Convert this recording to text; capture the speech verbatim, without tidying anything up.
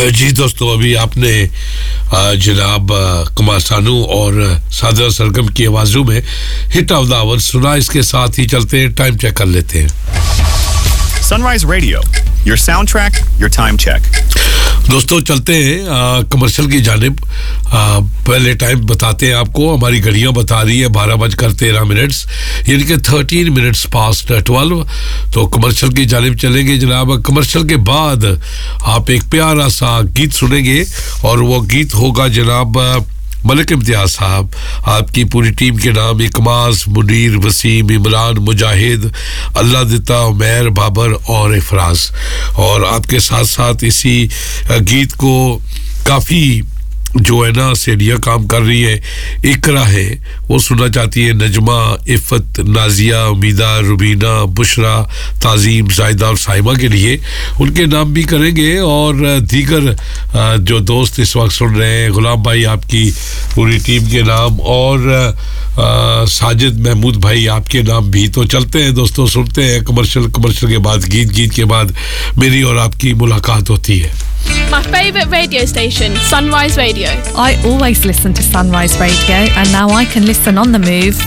जी दोस्तों, अभी आपने जनाब कुमार सानू और सादरा सरगम की आवाज़ों में हिट ऑफ द आवर सुना. इसके साथ ही चलते हैं, टाइम चेक कर लेते हैं. Sunrise Radio, your soundtrack, your time check. दोस्तों चलते हैं कमर्शियल की जानिब. पहले टाइम बताते हैं आपको. हमारी घड़ियां बता रही है बारह बजकर तेरह मिनट्स, यानी कि थर्टीन मिनट्स पास्ट ट्वेल्व. तो कमर्शियल की जानिब चलेंगे जनाब. कमर्शियल के बाद आप एक प्यारा सा गीत सुनेंगे और वो गीत होगा जनाब मलिक इम्तियाज साहब. आपकी पूरी टीम के नाम इकमास, मुनीर, वसीम, इमरान, मुजाहिद, अल्लाह दिता, उमैर, बाबर और इफराज. और आपके साथ साथ इसी गीत को काफ़ी जो है ना सेडिया काम कर रही है. इकरा है, वो सुनना चाहती है. नजमा, इफ़त, नाजिया, उमीदा, रुबीना, बुशरा, ताज़ीम, जायदा और साइमा के लिए उनके नाम भी करेंगे. और दीगर जो दोस्त इस वक्त सुन रहे हैं, गुलाम भाई आपकी पूरी टीम के नाम और आ, साजिद महमूद भाई आपके नाम भी. तो चलते हैं दोस्तों, सुनते हैं कमर्शियल. कमर्शियल के बाद गीत, गीत के बाद मेरी और आपकी मुलाकात होती है. My favourite radio station, Sunrise Radio. I always listen to Sunrise Radio, and now I can listen on the move